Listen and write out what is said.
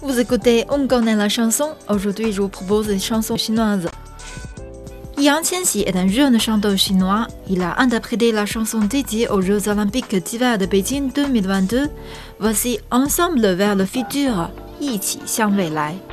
Vous écoutez On connaît la chanson. Aujourd'hui, je vous propose des chansons chinoises. Yang Qianxi est un jeune chanteur chinois. Il a interprété la chanson dédiée aux Jeux Olympiques d'hiver de Beijing 2022. Voici Ensemble vers le futur, 一起向未来.